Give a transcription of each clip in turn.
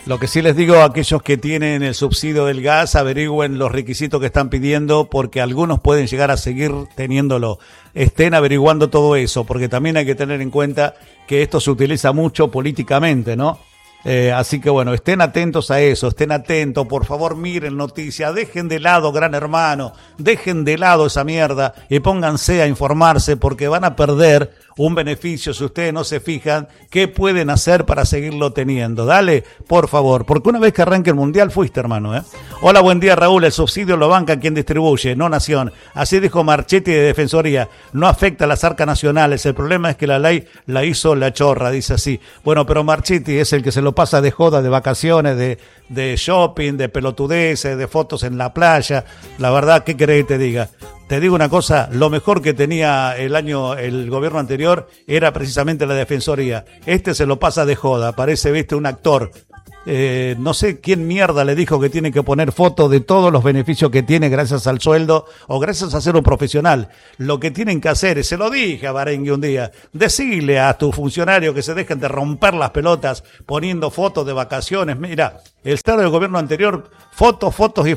Lo que sí les digo a aquellos que tienen el subsidio del gas, averigüen los requisitos que están pidiendo, porque algunos pueden llegar a seguir teniéndolo. Estén averiguando todo eso, porque también hay que tener en cuenta que esto se utiliza mucho políticamente, ¿no? Así que bueno, estén atentos a eso, estén atentos, por favor miren noticias, dejen de lado Gran Hermano, dejen de lado esa mierda y pónganse a informarse, porque van a perder un beneficio si ustedes no se fijan qué pueden hacer para seguirlo teniendo. Dale, por favor, porque una vez que arranque el Mundial fuiste, hermano, ¿eh? Hola, buen día, Raúl. El subsidio lo banca quien distribuye, no Nación. Así dijo Marchetti de Defensoría. No afecta a las arcas nacionales. El problema es que la ley la hizo la chorra, dice así. Bueno, pero Marchetti es el que se lo pasa de joda, de vacaciones, de shopping, de pelotudeces, de fotos en la playa. La verdad, ¿qué querés que te diga? Te digo una cosa, lo mejor que tenía el gobierno anterior era precisamente la Defensoría. Este se lo pasa de joda, parece, viste, un actor. No sé quién mierda le dijo que tiene que poner fotos de todos los beneficios que tiene gracias al sueldo o gracias a ser un profesional. Lo que tienen que hacer, se lo dije a Barengue un día, decirle a tus funcionarios que se dejen de romper las pelotas poniendo fotos de vacaciones. Mira, el estado del gobierno anterior, fotos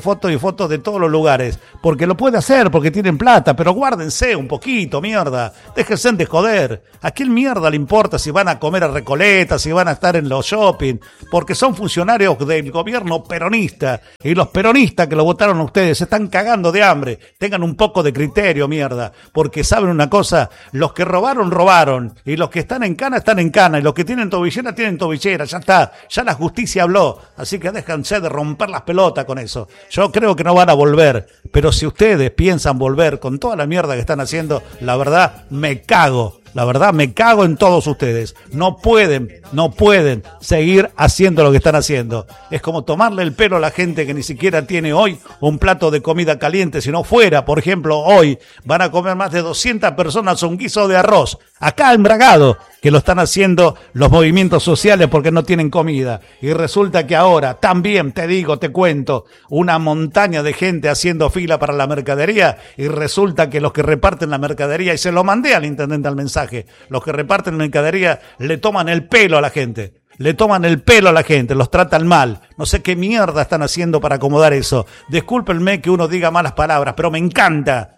de todos los lugares, porque lo puede hacer, porque tienen plata, pero guárdense un poquito, mierda, déjense de joder. ¿A quién mierda le importa si van a comer a Recoleta, si van a estar en los shopping? Porque son funcionarios del gobierno peronista, y los peronistas que lo votaron a ustedes se están cagando de hambre. Tengan un poco de criterio, mierda, porque saben una cosa, los que robaron, y los que están en cana, y los que tienen tobillera, ya está, ya la justicia habló, así que déjense de romper las pelotas con eso. Yo creo que no van a volver, pero si ustedes piensan volver con toda la mierda que están haciendo, la verdad me cago en todos ustedes. No pueden seguir haciendo lo que están haciendo. Es como tomarle el pelo a la gente que ni siquiera tiene hoy un plato de comida caliente. Si no fuera, por ejemplo, hoy van a comer más de 200 personas un guiso de arroz, acá en Bragado, que lo están haciendo los movimientos sociales porque no tienen comida. Y resulta que ahora también, te cuento, una montaña de gente haciendo fila para la mercadería, y resulta que los que reparten la mercadería, y se lo mandé al intendente al mensaje, los que reparten mercadería le toman el pelo a la gente. Los tratan mal. No sé qué mierda están haciendo para acomodar eso. Discúlpenme que uno diga malas palabras, pero me encanta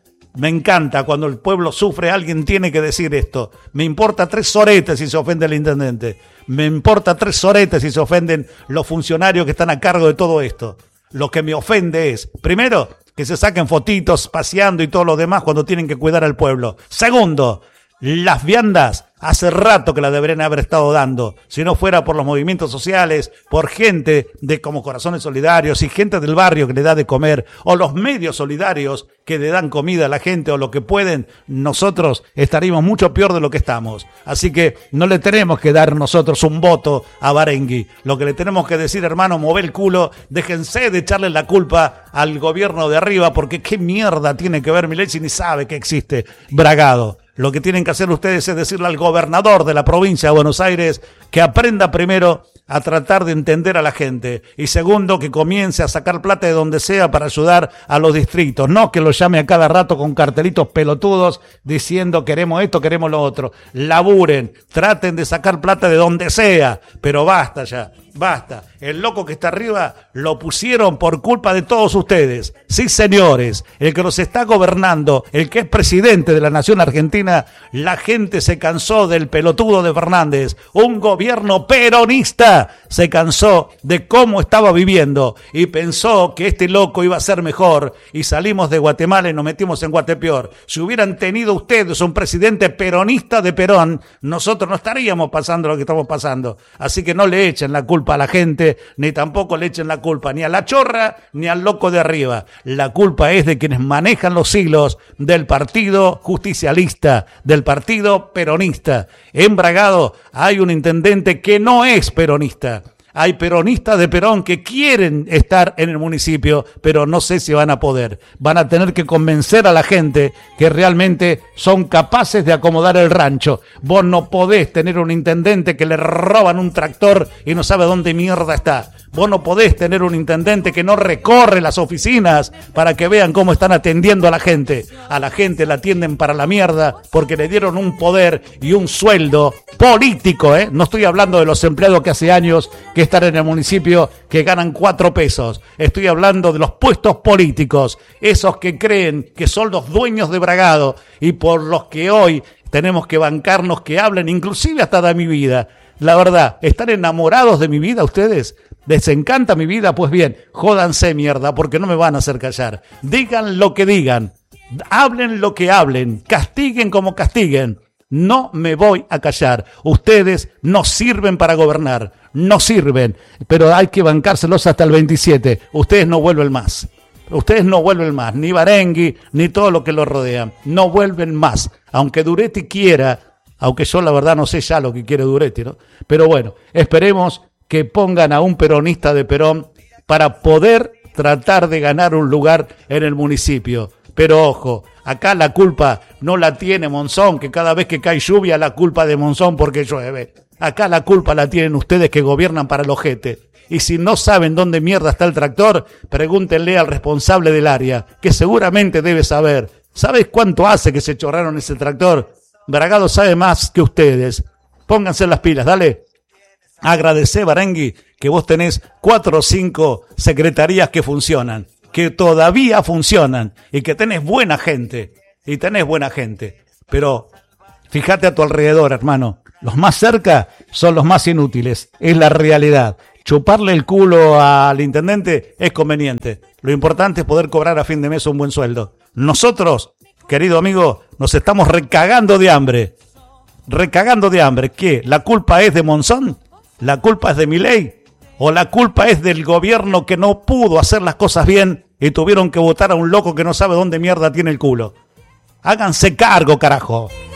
cuando el pueblo sufre, alguien tiene que decir esto. Me importa 3 soretes si se ofende el intendente. Me importa 3 soretes si se ofenden los funcionarios que están a cargo de todo esto. Lo que me ofende es, primero, que se saquen fotitos paseando y todo lo demás cuando tienen que cuidar al pueblo. Segundo, las viandas hace rato que la deberían haber estado dando, si no fuera por los movimientos sociales, por gente de como Corazones Solidarios y gente del barrio que le da de comer, o los medios solidarios que le dan comida a la gente o lo que pueden, nosotros estaríamos mucho peor de lo que estamos. Así que no le tenemos que dar nosotros un voto a Barengue. Lo que le tenemos que decir, hermano, move el culo, déjense de echarle la culpa al gobierno de arriba, porque qué mierda tiene que ver Milei si ni sabe que existe Bragado. Lo que tienen que hacer ustedes es decirle al gobernador de la provincia de Buenos Aires que aprenda primero a tratar de entender a la gente, y segundo, que comience a sacar plata de donde sea para ayudar a los distritos, no que lo llame a cada rato con cartelitos pelotudos diciendo queremos esto, queremos lo otro. Laburen, traten de sacar plata de donde sea, pero basta ya. Basta, el loco que está arriba lo pusieron por culpa de todos ustedes. Sí, señores, el que nos está gobernando, el que es presidente de la nación argentina, la gente se cansó del pelotudo de Fernández. Un gobierno peronista se cansó de cómo estaba viviendo y pensó que este loco iba a ser mejor, y salimos de Guatemala y nos metimos en Guatepeor. Si hubieran tenido ustedes un presidente peronista de Perón, nosotros no estaríamos pasando lo que estamos pasando. Así que no le echen la culpa a la gente, ni tampoco le echen la culpa ni a la chorra ni al loco de arriba. La culpa es de quienes manejan los hilos del partido justicialista, del partido peronista. En Bragado hay un intendente que no es peronista. Hay peronistas de Perón que quieren estar en el municipio, pero no sé si van a poder. Van a tener que convencer a la gente que realmente son capaces de acomodar el rancho. Vos no podés tener un intendente que le roban un tractor y no sabe dónde mierda está. Vos no podés tener un intendente que no recorre las oficinas para que vean cómo están atendiendo a la gente. A la gente la atienden para la mierda porque le dieron un poder y un sueldo político, ¿eh? No estoy hablando de los empleados que hace años que están en el municipio que ganan 4 pesos. Estoy hablando de los puestos políticos, esos que creen que son los dueños de Bragado y por los que hoy tenemos que bancarnos que hablen, inclusive hasta de mi vida. La verdad, ¿están enamorados de mi vida ustedes? ¿Les encanta mi vida? Pues bien, jódanse mierda, porque no me van a hacer callar. Digan lo que digan, hablen lo que hablen, castiguen como castiguen. No me voy a callar. Ustedes no sirven para gobernar, no sirven, pero hay que bancárselos hasta el 27. Ustedes no vuelven más. Ustedes no vuelven más, ni Barengui, ni todo lo que lo rodea. No vuelven más, aunque Duretti quiera. Aunque yo la verdad no sé ya lo que quiere Duretti, ¿no? Pero bueno, esperemos que pongan a un peronista de Perón para poder tratar de ganar un lugar en el municipio. Pero ojo, acá la culpa no la tiene Monzón, que cada vez que cae lluvia la culpa de Monzón porque llueve. Acá la culpa la tienen ustedes que gobiernan para el ojete. Y si no saben dónde mierda está el tractor, pregúntenle al responsable del área, que seguramente debe saber. ¿Sabes cuánto hace que se chorraron ese tractor? Bragado sabe más que ustedes. Pónganse las pilas, dale. Agradecé, Barengui, que vos tenés 4 o 5 secretarías que funcionan, que todavía funcionan, y que tenés buena gente, Pero fíjate a tu alrededor, hermano. Los más cerca son los más inútiles. Es la realidad. Chuparle el culo al intendente es conveniente. Lo importante es poder cobrar a fin de mes un buen sueldo. Nosotros, querido amigo, nos estamos recagando de hambre. ¿Qué? ¿La culpa es de Monzón? ¿La culpa es de Milei? ¿O la culpa es del gobierno que no pudo hacer las cosas bien y tuvieron que votar a un loco que no sabe dónde mierda tiene el culo? Háganse cargo, carajo.